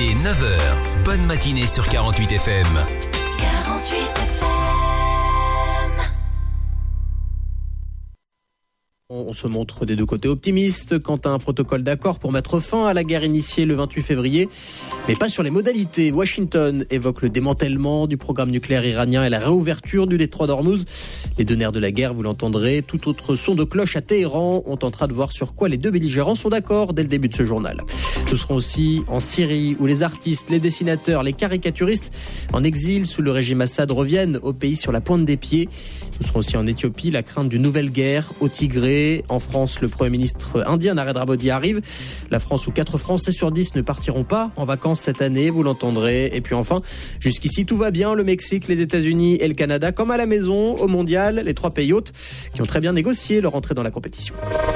Il est 9h. Bonne matinée sur 48 FM. 48 FM. On se montre des deux côtés optimistes quant à un protocole d'accord pour mettre fin à la guerre initiée le 28 février, mais pas sur les modalités. Washington évoque le démantèlement du programme nucléaire iranien et la réouverture du détroit d'Ormuz. Les deux nerfs de la guerre, vous l'entendrez. Tout autre son de cloche à Téhéran. On tentera de voir sur quoi les deux belligérants sont d'accord dès le début de ce journal. Nous serons aussi en Syrie, où les artistes, les dessinateurs, les caricaturistes en exil sous le régime Assad reviennent au pays sur la pointe des pieds. Nous serons aussi en Éthiopie, la crainte d'une nouvelle guerre au Tigré. En France, le Premier ministre indien Narendra Modi arrive. La France où 4 Français sur 10 ne partiront pas en vacances cette année, vous l'entendrez. Et puis enfin, jusqu'ici tout va bien. Le Mexique, les États-Unis et le Canada, comme à la maison, au mondial, les 3 pays hôtes qui ont très bien négocié leur entrée dans la compétition.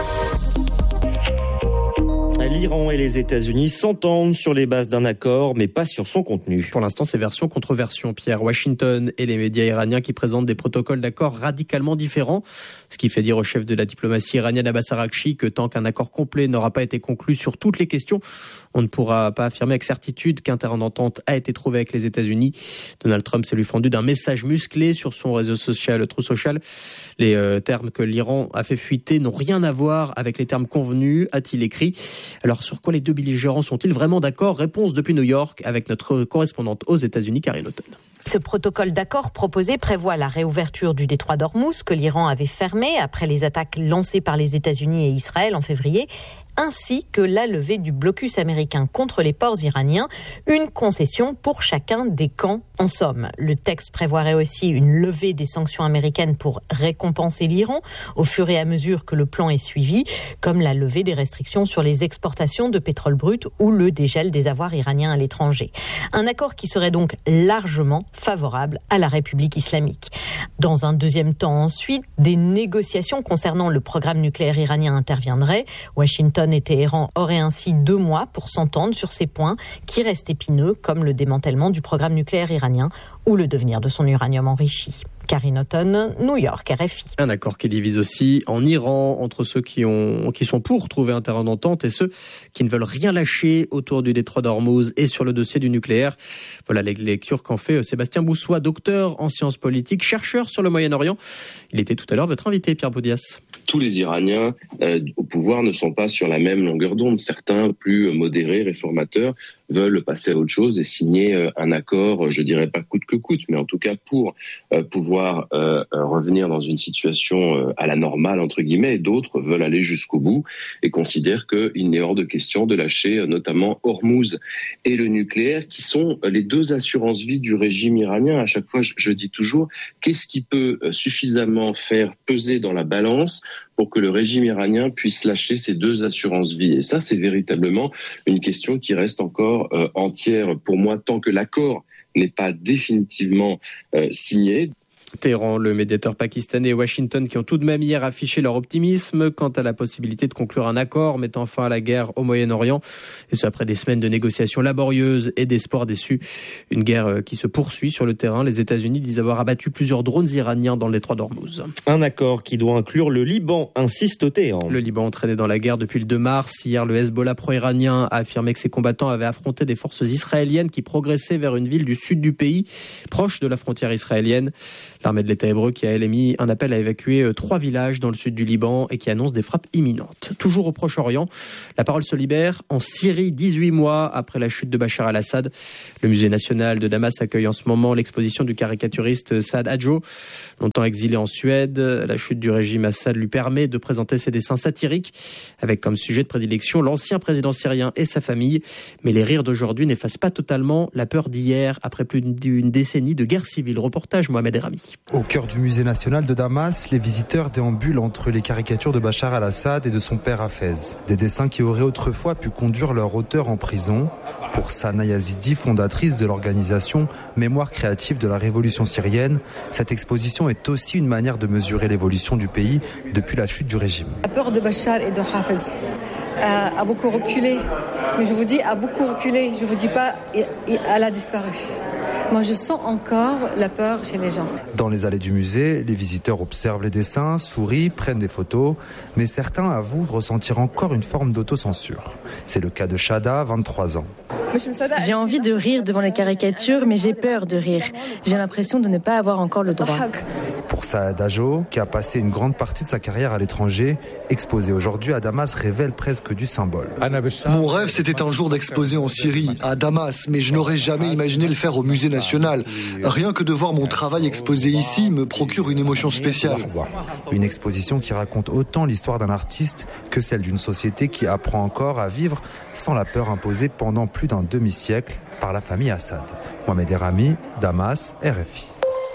L'Iran et les États-Unis s'entendent sur les bases d'un accord, mais pas sur son contenu. Pour l'instant, c'est version contre version, Pierre. Washington et les médias iraniens qui présentent des protocoles d'accord radicalement différents, ce qui fait dire au chef de la diplomatie iranienne Abbas Araghchi que tant qu'un accord complet n'aura pas été conclu sur toutes les questions, on ne pourra pas affirmer avec certitude qu'un terrain d'entente a été trouvé avec les États-Unis. Donald Trump s'est lui fendu d'un message musclé sur son réseau social Truth Social. Les termes que l'Iran a fait fuiter n'ont rien à voir avec les termes convenus, a-t-il écrit. Alors sur quoi les deux belligérants sont-ils vraiment d'accord ? Réponse depuis New York avec notre correspondante aux États-Unis, Karine Auton. Ce protocole d'accord proposé prévoit la réouverture du détroit d'Ormuz que l'Iran avait fermé après les attaques lancées par les États-Unis et Israël en février, ainsi que la levée du blocus américain contre les ports iraniens, une concession pour chacun des camps. En somme, le texte prévoirait aussi une levée des sanctions américaines pour récompenser l'Iran au fur et à mesure que le plan est suivi, comme la levée des restrictions sur les exportations de pétrole brut ou le dégel des avoirs iraniens à l'étranger. Un accord qui serait donc largement favorable à la République islamique. Dans un deuxième temps ensuite, des négociations concernant le programme nucléaire iranien interviendraient. Washington et Téhéran auraient ainsi 2 mois pour s'entendre sur ces points qui restent épineux, comme le démantèlement du programme nucléaire iranien ou le devenir de son uranium enrichi. Karine Auton, New York, RFI. Un accord qui divise aussi en Iran entre ceux qui sont pour trouver un terrain d'entente et ceux qui ne veulent rien lâcher autour du détroit d'Ormuz et sur le dossier du nucléaire. Voilà les lectures qu'en fait Sébastien Boussois, docteur en sciences politiques, chercheur sur le Moyen-Orient. Il était tout à l'heure votre invité, Pierre Boudias. Tous les Iraniens au pouvoir ne sont pas sur la même longueur d'onde. Certains, plus modérés, réformateurs, veulent passer à autre chose et signer un accord, je dirais pas coûte que coûte, mais en tout cas pour pouvoir revenir dans une situation à la normale, entre guillemets. Et d'autres veulent aller jusqu'au bout et considèrent qu'il n'est hors de question de lâcher notamment Hormuz et le nucléaire, qui sont les 2 assurances-vie du régime iranien. À chaque fois, je dis toujours, qu'est-ce qui peut suffisamment faire peser dans la balance pour que le régime iranien puisse lâcher ces 2 assurances-vie. Et ça, c'est véritablement une question qui reste encore entière pour moi tant que l'accord n'est pas définitivement signé. Téhéran, le médiateur pakistanais et Washington qui ont tout de même hier affiché leur optimisme quant à la possibilité de conclure un accord mettant fin à la guerre au Moyen-Orient. Et ce après des semaines de négociations laborieuses et d'espoirs déçus. Une guerre qui se poursuit sur le terrain. Les États-Unis disent avoir abattu plusieurs drones iraniens dans le détroit d'Ormuz. Un accord qui doit inclure le Liban, insiste Téhéran. Le Liban entraîné dans la guerre depuis le 2 mars. Hier, le Hezbollah pro-iranien a affirmé que ses combattants avaient affronté des forces israéliennes qui progressaient vers une ville du sud du pays, proche de la frontière israélienne. L'armée de l'État hébreu qui a émis un appel à évacuer 3 villages dans le sud du Liban et qui annonce des frappes imminentes. Toujours au Proche-Orient, la parole se libère en Syrie 18 mois après la chute de Bachar al-Assad. Le musée national de Damas accueille en ce moment l'exposition du caricaturiste Saad Hadjo. Longtemps exilé en Suède, la chute du régime Assad lui permet de présenter ses dessins satiriques avec comme sujet de prédilection l'ancien président syrien et sa famille. Mais les rires d'aujourd'hui n'effacent pas totalement la peur d'hier après plus d'une décennie de guerre civile. Reportage Mohamed Erami. Au cœur du musée national de Damas, les visiteurs déambulent entre les caricatures de Bachar al-Assad et de son père Hafez. Des dessins qui auraient autrefois pu conduire leur auteur en prison. Pour Sana Yazidi, fondatrice de l'organisation Mémoire créative de la révolution syrienne, cette exposition est aussi une manière de mesurer l'évolution du pays depuis la chute du régime. La peur de Bachar et de Hafez a beaucoup reculé. Mais je vous dis, a beaucoup reculé. Je vous dis pas, elle a disparu. Moi, je sens encore la peur chez les gens. Dans les allées du musée, les visiteurs observent les dessins, sourient, prennent des photos, mais certains avouent ressentir encore une forme d'autocensure. C'est le cas de Shada, 23 ans. J'ai envie de rire devant les caricatures, mais j'ai peur de rire. J'ai l'impression de ne pas avoir encore le droit. Pour Saad Ajo, qui a passé une grande partie de sa carrière à l'étranger, exposé aujourd'hui à Damas révèle presque du symbole. Mon rêve, c'était un jour d'exposer en Syrie, à Damas, mais je n'aurais jamais imaginé le faire au musée national. Rien que de voir mon travail exposé ici me procure une émotion spéciale. Une exposition qui raconte autant l'histoire d'un artiste que celle d'une société qui apprend encore à vivre sans la peur imposée pendant plus d'un demi-siècle par la famille Assad. Mohamed Erami, Damas, RFI.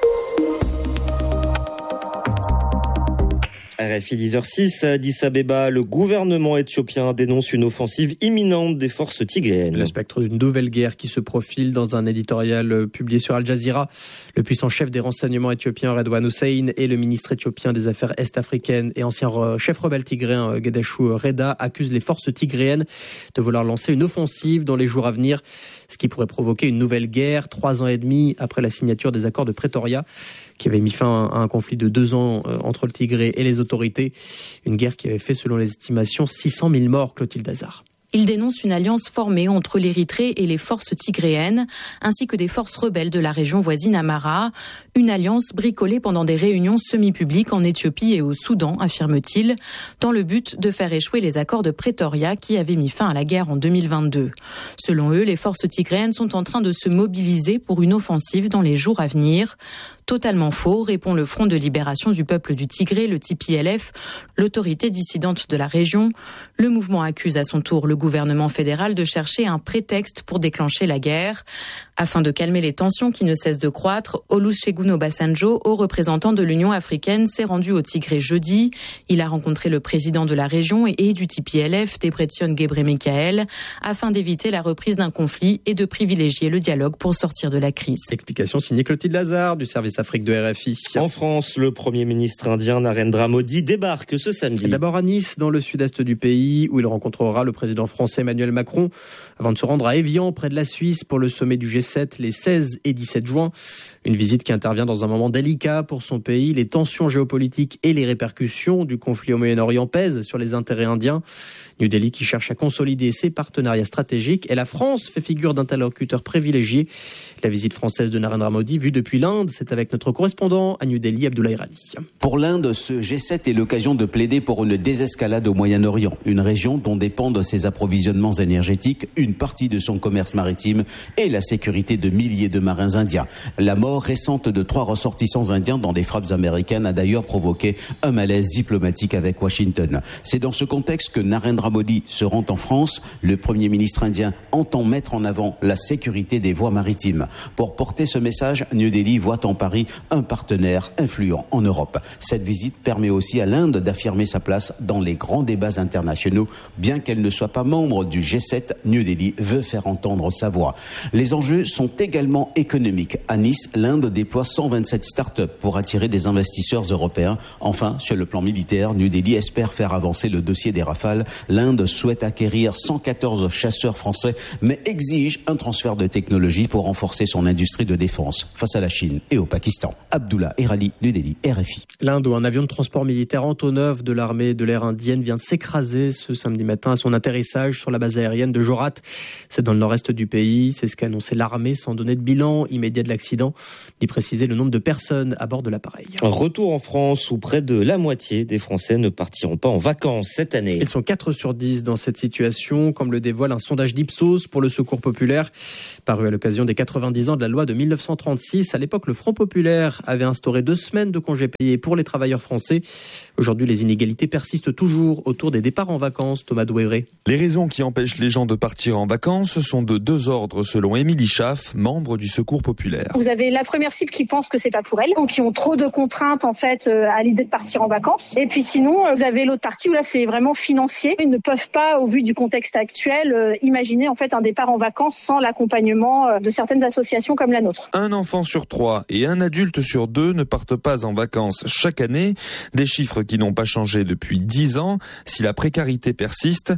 RFI 10h06 à Addis Abeba, le gouvernement éthiopien dénonce une offensive imminente des forces tigréennes. Le spectre d'une nouvelle guerre qui se profile dans un éditorial publié sur Al Jazeera. Le puissant chef des renseignements éthiopiens Redouane Hussein et le ministre éthiopien des Affaires est-africaines et ancien chef rebelle tigréen Getachew Reda accusent les forces tigréennes de vouloir lancer une offensive dans les jours à venir, ce qui pourrait provoquer une nouvelle guerre 3 ans et demi après la signature des accords de Pretoria, qui avait mis fin à un conflit de 2 ans entre le Tigré et les autorités. Une guerre qui avait fait, selon les estimations, 600 000 morts, Clotilde Hazard. Il dénonce une alliance formée entre l'Érythrée et les forces tigréennes, ainsi que des forces rebelles de la région voisine Amhara. Une alliance bricolée pendant des réunions semi-publiques en Éthiopie et au Soudan, affirme-t-il, dans le but de faire échouer les accords de Pretoria qui avaient mis fin à la guerre en 2022. Selon eux, les forces tigréennes sont en train de se mobiliser pour une offensive dans les jours à venir. Totalement faux, répond le Front de libération du peuple du Tigré, le TPLF, l'autorité dissidente de la région. Le mouvement accuse à son tour le gouvernement fédéral de chercher un prétexte pour déclencher la guerre. Afin de calmer les tensions qui ne cessent de croître, Olusegun Obasanjo, haut représentant de l'Union africaine, s'est rendu au Tigré jeudi. Il a rencontré le président de la région et du TPLF, Debretsion Gebremichael, afin d'éviter la reprise d'un conflit et de privilégier le dialogue pour sortir de la crise. Explication signée Clotilde Hazard du service Afrique de RFI. En France, le Premier ministre indien Narendra Modi débarque ce samedi. D'abord à Nice, dans le sud-est du pays, où il rencontrera le président français Emmanuel Macron, avant de se rendre à Évian, près de la Suisse, pour le sommet du G7 les 16 et 17 juin. Une visite qui intervient dans un moment délicat pour son pays. Les tensions géopolitiques et les répercussions du conflit au Moyen-Orient pèsent sur les intérêts indiens. New Delhi qui cherche à consolider ses partenariats stratégiques, et la France fait figure d'interlocuteur privilégié. La visite française de Narendra Modi, vue depuis l'Inde, c'est avec notre correspondant à New Delhi, Abdoulaye Rali. Pour l'Inde, ce G7 est l'occasion de plaider pour une désescalade au Moyen-Orient, une région dont dépendent ses approvisionnements énergétiques, une partie de son commerce maritime et la sécurité de milliers de marins indiens. La mort récente de 3 ressortissants indiens dans des frappes américaines a d'ailleurs provoqué un malaise diplomatique avec Washington. C'est dans ce contexte que Narendra Modi se rend en France. Le Premier ministre indien entend mettre en avant la sécurité des voies maritimes. Pour porter ce message, New Delhi voit en Paris un partenaire influent en Europe. Cette visite permet aussi à l'Inde d'affirmer sa place dans les grands débats internationaux. Bien qu'elle ne soit pas membre du G7, New Delhi veut faire entendre sa voix. Les enjeux sont également économiques. À Nice, l'Inde déploie 127 start-up pour attirer des investisseurs européens. Enfin, sur le plan militaire, New Delhi espère faire avancer le dossier des Rafales. L'Inde souhaite acquérir 114 chasseurs français, mais exige un transfert de technologie pour renforcer son industrie de défense face à la Chine et au Pakistan. Abdullah Erali, New Delhi, RFI. L'Inde, où un avion de transport militaire Antonov de l'armée de l'air indienne vient de s'écraser ce samedi matin à son atterrissage sur la base aérienne de Jorat. C'est dans le nord-est du pays. C'est ce qu'a annoncé l'armée sans donner de bilan immédiat de l'accident, ni préciser le nombre de personnes à bord de l'appareil. Retour en France où près de la moitié des Français ne partiront pas en vacances cette année. Ils sont 4 sur 10 dans cette situation, comme le dévoile un sondage d'Ipsos pour le Secours populaire, paru à l'occasion des 90 ans de la loi de 1936. À l'époque, le Front populaire avait instauré 2 semaines de congés payés pour les travailleurs français. Aujourd'hui, les inégalités persistent toujours autour des départs en vacances. Thomas Douéré. Les raisons qui empêchent les gens de partir en vacances sont de 2 ordres, selon Émilie Schaff, membre du Secours populaire. Vous avez la première cible qui pense que c'est pas pour elle, ou qui ont trop de contraintes en fait à l'idée de partir en vacances. Et puis sinon, vous avez l'autre partie où là c'est vraiment financier. Ils ne peuvent pas, au vu du contexte actuel, imaginer en fait un départ en vacances sans l'accompagnement de certaines associations comme la nôtre. Un enfant sur 3 et un adulte sur 2 ne partent pas en vacances chaque année. Des chiffres qui n'ont pas changé depuis 10 ans. Si la précarité persiste, c'est sa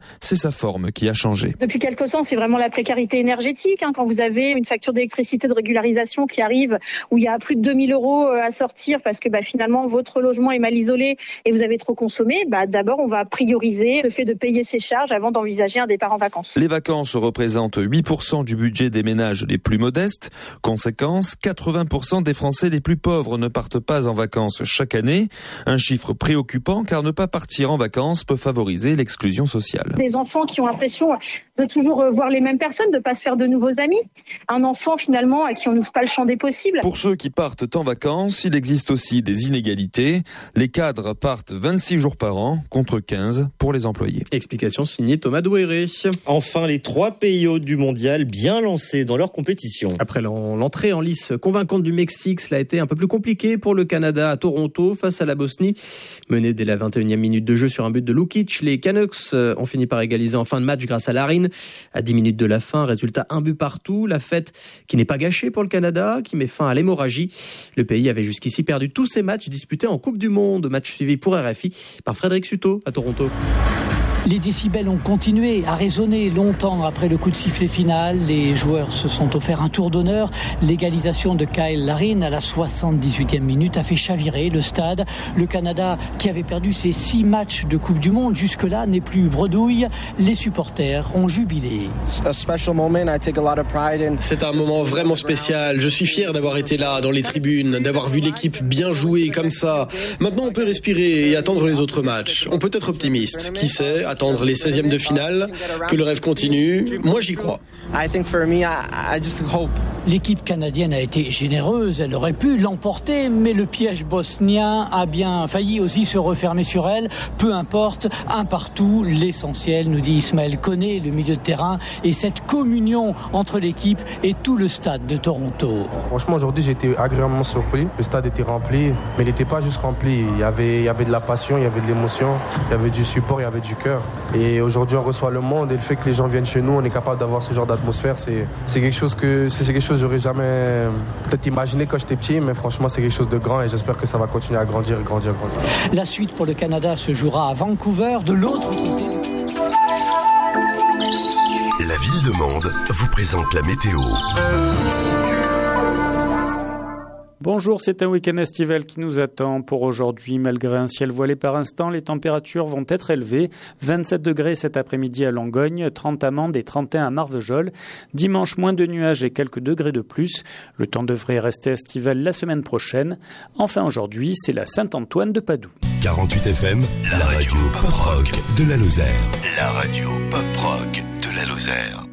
sa forme qui a changé. Depuis quelque temps, c'est vraiment la précarité énergétique. Quand vous avez une facture d'électricité de régularisation qui arrive, où il y a plus de 2 000 € à sortir parce que finalement votre logement est mal isolé et vous avez trop consommé, d'abord on va prioriser le fait de payer ses charges avant d'envisager un départ en vacances. Les vacances représentent 8% du budget des ménages les plus modestes. Conséquence, 80% des Français les plus pauvres ne partent pas en vacances chaque année. Un chiffre préoccupant car ne pas partir en vacances peut favoriser l'exclusion sociale. Des enfants qui ont l'impression de toujours voir les mêmes personnes, de ne pas se faire de nouveaux amis. Un enfant finalement à qui on n'ouvre pas le champ des possibles. Pour ceux qui partent en vacances, il existe aussi des inégalités. Les cadres partent 26 jours par an contre 15 pour les employés. Explication signée Thomas Douéré. Enfin, les 3 pays hôtes du mondial bien lancés dans leur compétition. Après l'entrée en lice convaincante du Mexique, cela a été un peu plus compliqué pour le Canada à Toronto face à la Bosnie. Mené dès la 21e minute de jeu sur un but de Lukic, les Canucks ont fini par égaliser en fin de match grâce à Larin. À 10 minutes de la fin, résultat 1 but partout. La fête qui n'est pas gâchée pour le Canada, qui met fin à l'hémorragie. Le pays avait jusqu'ici perdu tous ses matchs disputés en Coupe du Monde. Match suivi pour RFI par Frédéric Suto à Toronto. Les décibels ont continué à résonner longtemps après le coup de sifflet final. Les joueurs se sont offerts un tour d'honneur. L'égalisation de Kyle Larin à la 78e minute a fait chavirer le stade. Le Canada, qui avait perdu ses 6 matchs de Coupe du Monde jusque-là, n'est plus bredouille. Les supporters ont jubilé. C'est un moment vraiment spécial. Je suis fier d'avoir été là, dans les tribunes, d'avoir vu l'équipe bien jouer comme ça. Maintenant, on peut respirer et attendre les autres matchs. On peut être optimiste. Qui sait, attendre les 16e de finale, que le rêve continue. Moi, j'y crois. L'équipe canadienne a été généreuse, elle aurait pu l'emporter, mais le piège bosnien a bien failli aussi se refermer sur elle. Peu importe, un partout, l'essentiel, nous dit Ismaël Koné, le milieu de terrain, et cette communion entre l'équipe et tout le stade de Toronto. Franchement, aujourd'hui, j'ai été agréablement surpris. Le stade était rempli, mais il n'était pas juste rempli. Il y avait de la passion, il y avait de l'émotion, il y avait du support, il y avait du cœur. Et aujourd'hui, on reçoit le monde, et le fait que les gens viennent chez nous, on est capable d'avoir ce genre d'atmosphère, c'est quelque chose que j'aurais jamais peut-être imaginé quand j'étais petit, mais franchement c'est quelque chose de grand et j'espère que ça va continuer à grandir. La suite pour le Canada se jouera à Vancouver, de l'autre côté. La Ville de Monde vous présente la météo. Bonjour, c'est un week-end estival qui nous attend. Pour aujourd'hui, malgré un ciel voilé par instant, les températures vont être élevées. 27 degrés cet après-midi à Langogne, 30 à Mende et 31 à Marvejols. Dimanche, moins de nuages et quelques degrés de plus. Le temps devrait rester estival la semaine prochaine. Enfin aujourd'hui, c'est la Saint-Antoine de Padoue. 48 FM, la radio pop-rock de la Lozère. La radio pop-rock de la Lozère.